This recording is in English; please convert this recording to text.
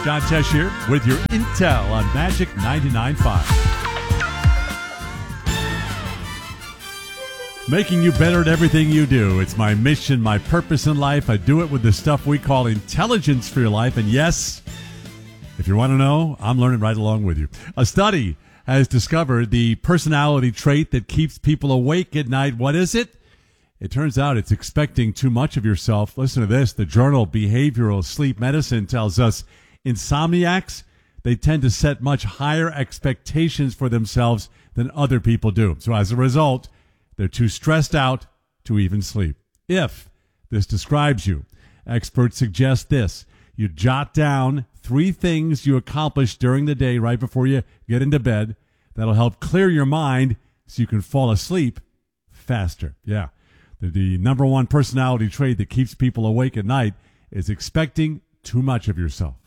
John Tesh here with your Intel on Magic 99.5. Making you better at everything you do. It's my mission, my purpose in life. I do it with the stuff we call intelligence for your life. And yes, if you want to know, I'm learning right along with you. A study has discovered the personality trait that keeps people awake at night. What is it? It turns out it's expecting too much of yourself. Listen to this. The journal Behavioral Sleep Medicine tells us insomniacs, they tend to set much higher expectations for themselves than other people do. So as a result, they're too stressed out to even sleep. If this describes you, experts suggest this. You jot down 3 things you accomplished during the day right before you get into bed. That'll help clear your mind so you can fall asleep faster. Yeah. The number one personality trait that keeps people awake at night is expecting too much of yourself.